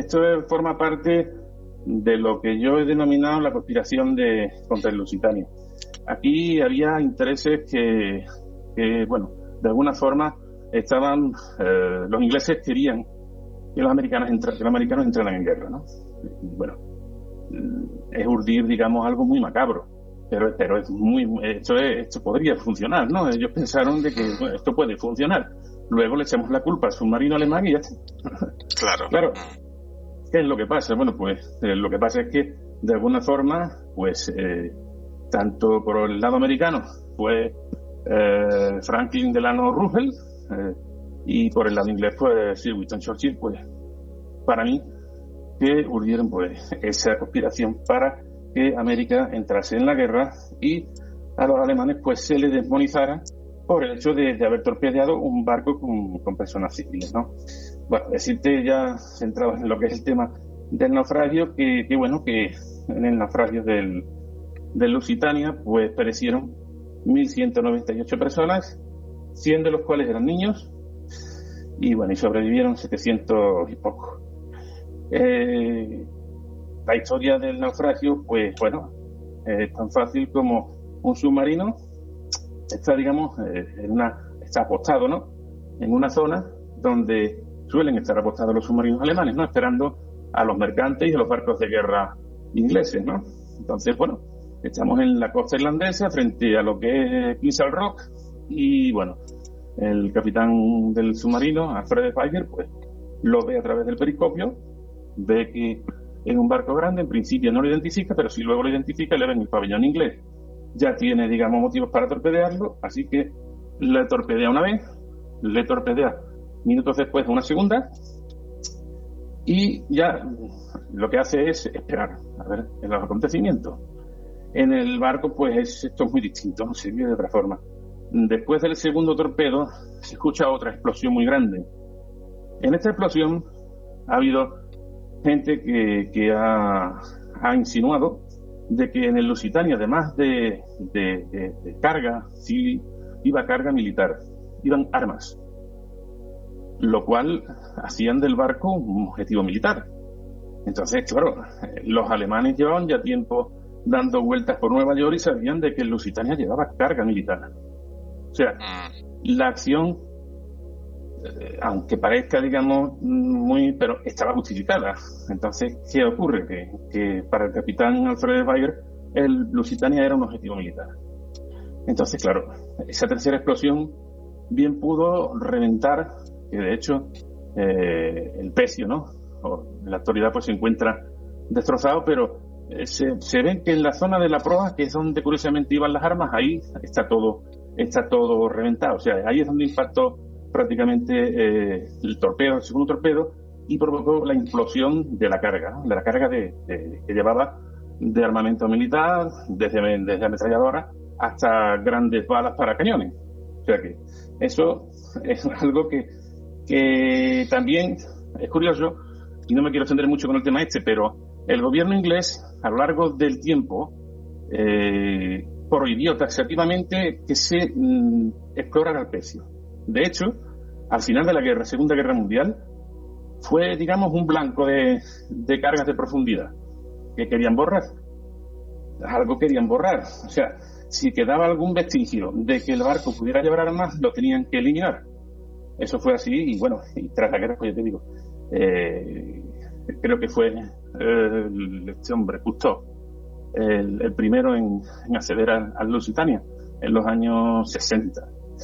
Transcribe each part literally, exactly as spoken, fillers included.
esto es, forma parte de lo que yo he denominado la conspiración de contra el Lusitania. Aquí había intereses que, que bueno, de alguna forma estaban, eh, los ingleses querían que los americanos entra, que los americanos entraran en guerra, ¿no? Y bueno, es urdir, digamos, algo muy macabro, pero pero es muy esto es, esto podría funcionar, ¿no? Ellos pensaron de que bueno, esto puede funcionar. Luego le echamos la culpa al submarino alemán y ya está. Claro. Claro. ¿Qué es lo que pasa? Bueno, pues eh, lo que pasa es que de alguna forma, pues eh, tanto por el lado americano fue eh, Franklin Delano Roosevelt eh, y por el lado inglés fue Sir Winston Churchill, pues para mí que urdieron pues esa conspiración para que América entrase en la guerra y a los alemanes pues se les demonizara por el hecho de, de haber torpedeado un barco con, con personas civiles, ¿no? Bueno, decirte ya centrado en lo que es el tema del naufragio, que, que bueno, que en el naufragio del, del Lusitania pues perecieron mil ciento noventa y ocho personas, cien de los cuales eran niños, y bueno, y sobrevivieron setecientos y poco. Eh, la historia del naufragio, pues bueno, es eh, tan fácil como un submarino está, digamos, eh, en una, está apostado, ¿no? En una zona donde suelen estar apostados los submarinos alemanes, ¿no? Esperando a los mercantes y a los barcos de guerra ingleses, ¿no? Entonces, bueno, estamos en la costa irlandesa frente a lo que es Crystal Rock y, bueno, el capitán del submarino, Alfred Weiger, pues lo ve a través del periscopio, ve que es un barco grande, en principio no lo identifica, pero si luego lo identifica le ven el pabellón inglés. Ya tiene, digamos, motivos para torpedearlo, así que le torpedea una vez, le torpedea minutos después una segunda, y ya lo que hace es esperar a ver los acontecimientos. En el barco, pues es, esto es muy distinto, no se vive de otra forma. Después del segundo torpedo se escucha otra explosión muy grande. En esta explosión ha habido gente que, que ha, ha insinuado de que en el Lusitania, además de, de, de, de carga civil, iba carga militar, iban armas, lo cual hacían del barco un objetivo militar. Entonces, claro, los alemanes llevaban ya tiempo dando vueltas por Nueva York y sabían de que el Lusitania llevaba carga militar. O sea, la acción, eh, aunque parezca, digamos, muy, pero estaba justificada. Entonces, ¿qué ocurre? Que, que para el capitán Alfred Weiger, el Lusitania era un objetivo militar. Entonces, claro, esa tercera explosión bien pudo reventar, que de hecho eh, el pecio, ¿no? O en la actualidad pues se encuentra destrozado, pero eh, se, se ve que en la zona de la proa, que es donde curiosamente iban las armas, ahí está todo está todo reventado. O sea, ahí es donde impactó prácticamente eh, el torpedo, el segundo torpedo, y provocó la implosión de la carga, ¿no? De la carga de, de, que llevaba de armamento militar, desde, desde ametralladoras hasta grandes balas para cañones. O sea que eso es algo que, que también es curioso, y no me quiero extender mucho con el tema este, pero el gobierno inglés, a lo largo del tiempo, eh, prohibió taxativamente que se mm, explorara el pecio. De hecho, al final de la guerra, Segunda Guerra Mundial, fue, digamos, un blanco de, de cargas de profundidad que querían borrar. Algo querían borrar. O sea, si quedaba algún vestigio de que el barco pudiera llevar armas, lo tenían que eliminar. Eso fue así, y bueno, y tras la guerra, pues ya te digo, eh, creo que fue eh, este hombre, Cousteau, el, el primero en, en acceder al, al Lusitania, en los años sesenta.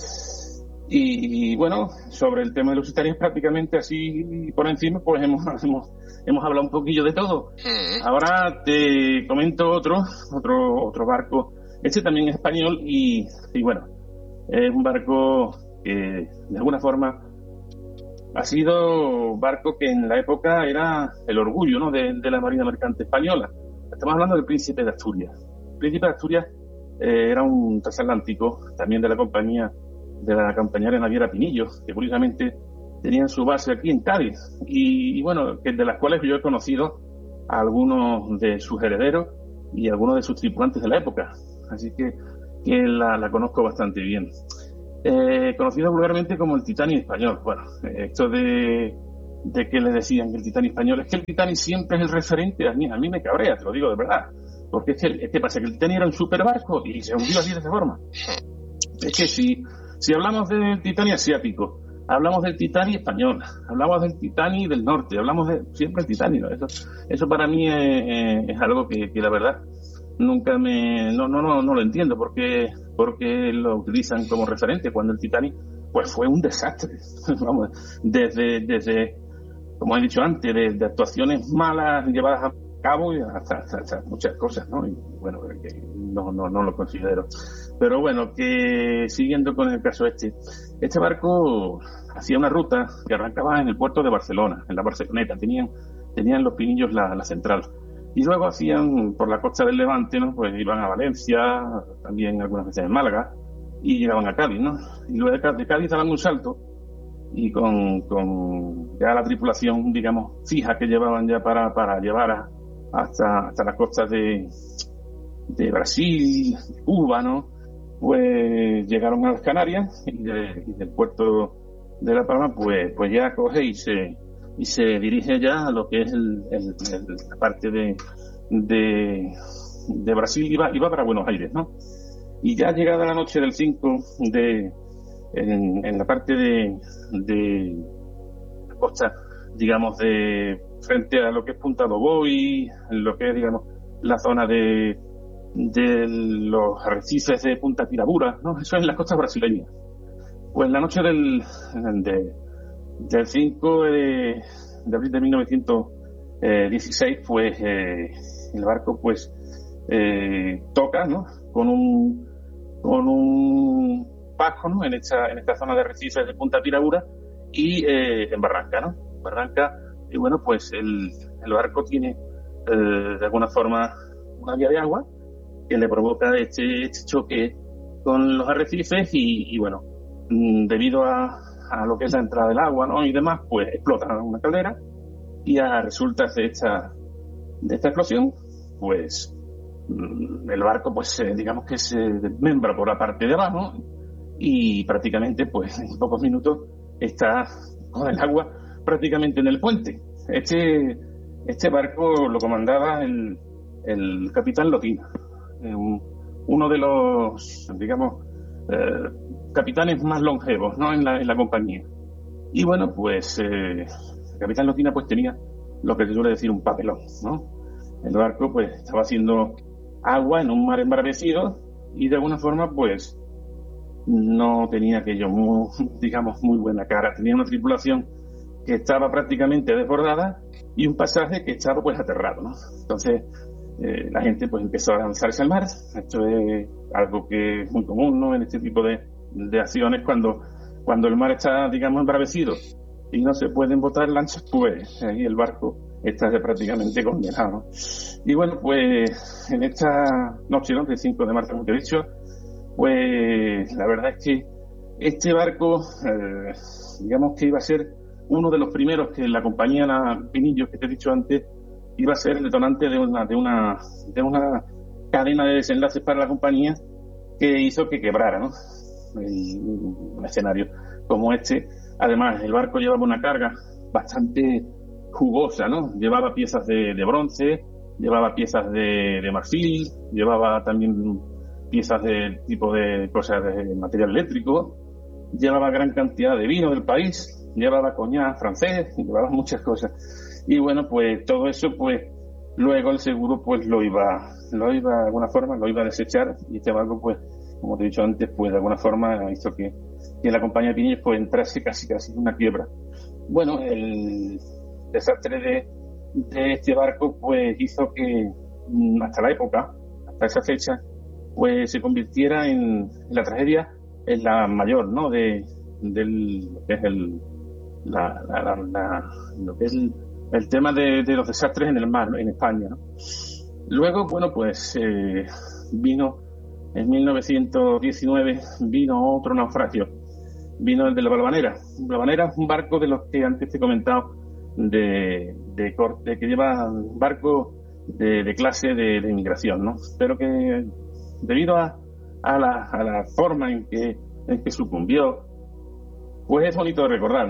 Y, y bueno, sobre el tema de Lusitania, prácticamente así por encima, pues hemos, hemos, hemos hablado un poquillo de todo. Ahora te comento otro, otro, otro barco. Este también es español y, y bueno, es un barco que de alguna forma ha sido barco que en la época era el orgullo, ¿no?, de, de la Marina Mercante Española. Estamos hablando del Príncipe de Asturias. El Príncipe de Asturias eh, era un transatlántico, también de la compañía, de la compañera naviera Pinillo, que curiosamente tenían su base aquí en Cádiz. Y, y bueno, que de las cuales yo he conocido a algunos de sus herederos y a algunos de sus tripulantes de la época. Así que, que la, la conozco bastante bien. Eh, conocido vulgarmente como el Titanic español. Bueno, esto de de que le decían que el Titanic español. Es que el Titanic siempre es el referente. A mí, a mí me cabrea, te lo digo de verdad. Porque es que, ¿qué pasa? Que el Titanic era un super barco y se hundió así de esa forma. Es que si, si hablamos del Titanic asiático, hablamos del Titanic español, hablamos del Titanic del norte, hablamos de siempre el Titanic, ¿no? Eso, eso para mí es, es algo que, que la verdad nunca me, no, no, no, no lo entiendo, porque, porque lo utilizan como referente cuando el Titanic, pues fue un desastre. Vamos, desde, desde, como he dicho antes, de, de actuaciones malas llevadas a cabo y hasta, hasta, hasta muchas cosas, ¿no? Y bueno, que no, no, no lo considero. Pero bueno, que siguiendo con el caso este, este barco hacía una ruta que arrancaba en el puerto de Barcelona, en la Barceloneta, tenían, tenían los Pinillos la, la central. Y luego hacían por la costa del Levante, ¿no? Pues iban a Valencia, también algunas veces en Málaga, y llegaban a Cádiz, ¿no? Y luego de Cádiz daban un salto, y con, con ya la tripulación, digamos, fija que llevaban ya para, para llevar a, hasta, hasta las costas de, de Brasil, de Cuba, ¿no? Pues llegaron a las Canarias y, de, y del puerto de La Palma, pues, pues ya coge y se, y se dirige ya a lo que es el, el, el, la parte de, de, de Brasil, iba, iba para Buenos Aires, ¿no? Y ya llegada la noche del cinco, de, en, en la parte de, de la costa, digamos, de frente a lo que es Punta do Boi, en lo que es, digamos, la zona de de los arrecifes de Punta Pirabura, ¿no? Eso es en las costas brasileñas. Pues la noche del de, del cinco de, de abril de mil novecientos dieciséis, pues eh, el barco pues eh, toca, ¿no? Con un con un bajo, ¿no? En esta en esta zona de arrecifes de Punta Pirabura y eh, en Barranca, ¿no? Barranca, y bueno, pues el, el barco tiene eh, de alguna forma una vía de agua que le provoca este, este choque con los arrecifes y, y bueno, debido a, a lo que es la entrada del agua, ¿no? Y demás, pues explota una caldera y a resultas de esta de esta explosión, pues el barco, pues eh, digamos que se desmembra por la parte de abajo y prácticamente, pues en pocos minutos está con el agua prácticamente en el puente. Este este barco lo comandaba el, el capitán Loquina, uno de los, digamos, eh, capitanes más longevos, ¿no? en la, en la compañía. Y bueno, pues eh, el capitán Loquina pues tenía lo que se suele decir un papelón, ¿no? El barco pues estaba haciendo agua en un mar embravecido y de alguna forma pues no tenía aquello muy, digamos, muy buena cara. Tenía una tripulación que estaba prácticamente desbordada y un pasaje que estaba pues aterrado, ¿no? Entonces Eh, la gente pues empezó a lanzarse al mar. Esto es algo que es muy común, ¿no? En este tipo de, de acciones, cuando, cuando el mar está, digamos, embravecido y no se pueden botar lanchas, pues ahí el barco está prácticamente condenado, ¿no? Y bueno, pues en esta noche, ¿no? Del cinco de marzo, como te he dicho, pues la verdad es que este barco, eh, digamos que iba a ser uno de los primeros que la compañía la Pinillos, que te he dicho antes, iba a ser el detonante de una de una de una cadena de desenlaces para la compañía que hizo que quebrara, ¿no? El, un escenario como este. Además, el barco llevaba una carga bastante jugosa, ¿no? Llevaba piezas de, de bronce, llevaba piezas de, de marfil, llevaba también piezas de tipo de cosas de material eléctrico, llevaba gran cantidad de vino del país, llevaba coñac francés, llevaba muchas cosas. Y bueno, pues todo eso, pues luego el seguro pues lo iba, lo iba de alguna forma, lo iba a desechar, y este barco, pues, como te he dicho antes, pues de alguna forma hizo que, que la compañía de Pinillos pues entrase casi casi en una quiebra. Bueno, el desastre de, de este barco pues hizo que hasta la época, hasta esa fecha, pues se convirtiera en, en la tragedia, en la mayor, ¿no? De, del, lo que es el, la, la, la, la, lo que es el, el tema de, de los desastres en el mar, ¿no? En España, ¿no? Luego, bueno, pues eh, vino en mil novecientos diecinueve vino otro naufragio, vino el de la Valvanera. La Valvanera es un barco de los que antes te he comentado, de, de corte, que lleva un barco de, de clase de, de inmigración, ¿no? Pero que debido a, a, la, a la forma en que, en que sucumbió, pues es bonito de recordar, ¿no?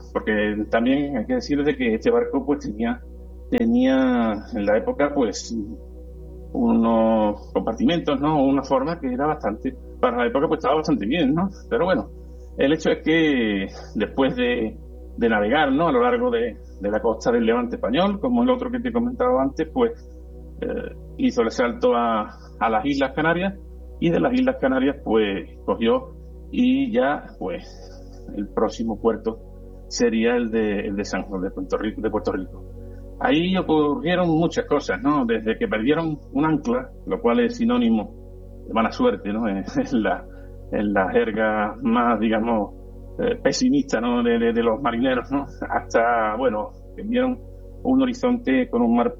porque también hay que decir de que este barco pues tenía, tenía en la época pues unos compartimentos, ¿no? Una forma que era bastante, para la época pues estaba bastante bien, ¿no? Pero bueno, el hecho es que después de, de navegar, ¿no? A lo largo de, de la costa del Levante español, como el otro que te comentaba antes, pues eh, hizo el salto a, a las Islas Canarias, y de las Islas Canarias pues cogió y ya pues el próximo puerto sería el de, el de San Juan de Puerto Rico, de Puerto Rico. Ahí ocurrieron muchas cosas, ¿no? Desde que perdieron un ancla, lo cual es sinónimo de mala suerte, ¿no? En la, en la jerga más, digamos, eh, pesimista, ¿no? De, de, de los marineros, ¿no? Hasta, bueno, que vieron un horizonte con un mar,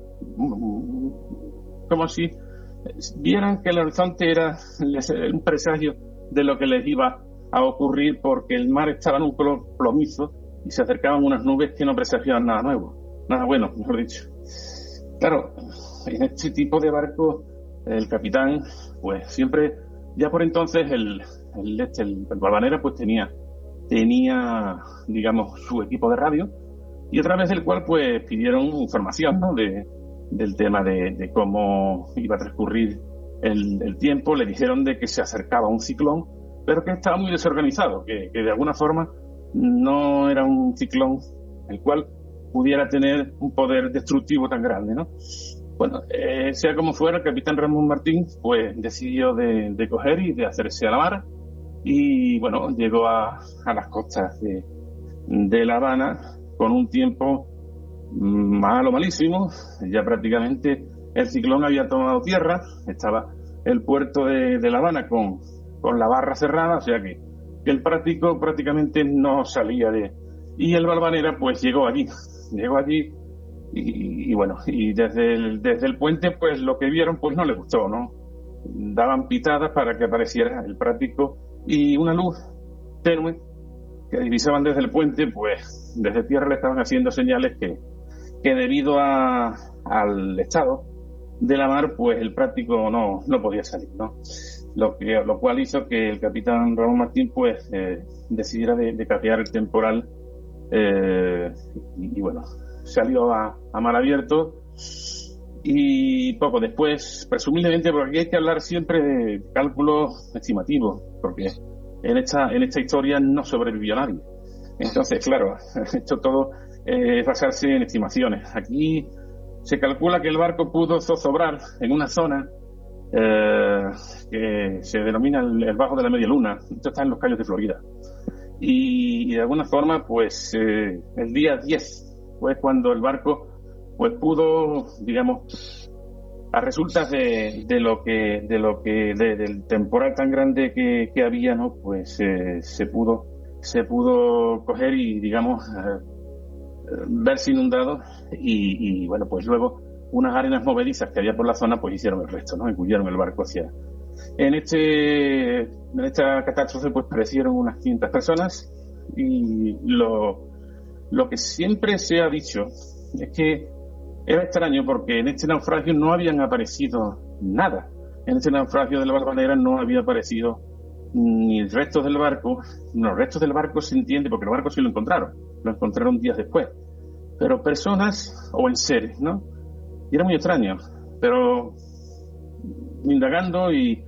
como si vieran que el horizonte era un presagio de lo que les iba a ocurrir, porque el mar estaba en un color plomizo y se acercaban unas nubes que no presagiaban nada nuevo. Nada bueno, mejor dicho. Claro, en este tipo de barco, el capitán, pues siempre, ya por entonces, el, el, este, el, el Valvanera, pues tenía, tenía, digamos, su equipo de radio, y a través del cual, pues, pidieron información, ¿no? De, del tema de, de cómo iba a transcurrir el, el tiempo. Le dijeron de que se acercaba un ciclón, pero que estaba muy desorganizado, que, que de alguna forma no era un ciclón el cual pudiera tener un poder destructivo tan grande, ¿no? Bueno, eh, sea como fuera, el capitán Ramón Martín pues decidió de, de coger y de hacerse a la mar, y bueno, llegó a, a las costas de, de La Habana con un tiempo malo, malísimo. Ya prácticamente el ciclón había tomado tierra, estaba el puerto de, de La Habana con, con la barra cerrada, o sea que, que el práctico prácticamente no salía de... Y el Valvanera pues llegó allí, llegó allí y, y bueno, y desde el, desde el puente pues lo que vieron pues no les gustó, ¿no? Daban pitadas para que apareciera el práctico, y una luz tenue que divisaban desde el puente, pues desde tierra le estaban haciendo señales que, que debido a, al estado de la mar, pues el práctico no, no podía salir, ¿no? Lo, que, lo cual hizo que el capitán Ramón Martín pues eh, decidiera de, de capear el temporal. Eh, y, y bueno, salió a, a mar abierto, y poco después, presumiblemente, porque aquí hay que hablar siempre de cálculos estimativos, porque en esta en esta historia no sobrevivió nadie. Entonces, claro, esto todo es eh, basarse en estimaciones. Aquí se calcula que el barco pudo zozobrar en una zona eh, que se denomina el, el Bajo de la Media Luna. Esto está en los Cayos de Florida. Y, y de alguna forma, pues eh, el día diez fue cuando el barco pues pudo, digamos, a resultas de, de lo que de lo que de, del temporal tan grande que, que había, ¿no? Pues eh, se pudo se pudo coger y, digamos, eh, verse inundado, y, y bueno, pues luego unas arenas movedizas que había por la zona pues hicieron el resto, ¿no? Encullieron el barco hacia... En este en esta catástrofe pues perecieron unas quinientas personas, y lo, lo que siempre se ha dicho es que era extraño porque en este naufragio no habían aparecido nada. En este naufragio de la Valvanera no había aparecido ni restos del barco. Los restos del barco se entiende porque el barco sí lo encontraron, lo encontraron días después, pero personas o enseres, ¿no? Y era muy extraño, pero indagando y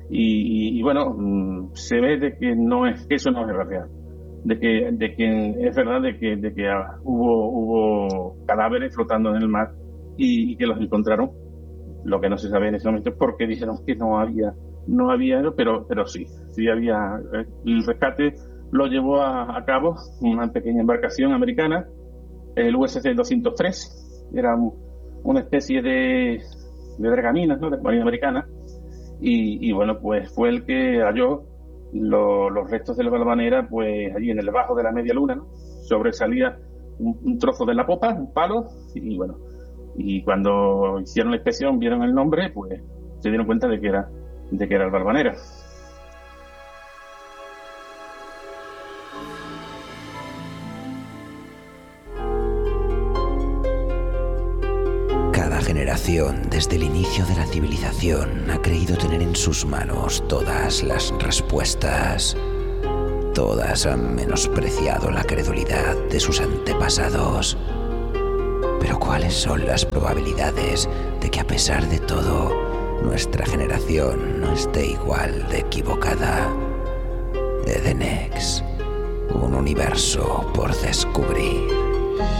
Y, y bueno, se ve de que no es que eso no es real, de que de que es verdad de que de que hubo hubo cadáveres flotando en el mar, y, y que los encontraron. Lo que no se sabe en ese momento es por qué dijeron que no había no había pero pero sí sí había. El rescate lo llevó a, a cabo una pequeña embarcación americana, el U S C doscientos tres. Era un, una especie de de bergaminas, ¿no? De marina americana. Y, y bueno, pues fue el que halló lo, los restos de la Valvanera, pues allí en el Bajo de la Media Luna, ¿no? Sobresalía un, un trozo de la popa, un palo, y bueno, y cuando hicieron la inspección, vieron el nombre, pues se dieron cuenta de que era, de que era el Valvanera. Generación, desde el inicio de la civilización, ha creído tener en sus manos todas las respuestas. todas han menospreciado la credulidad de sus antepasados. Pero ¿cuáles son las probabilidades de que, a pesar de todo, nuestra generación no esté igual de equivocada? Edenex, un universo por descubrir.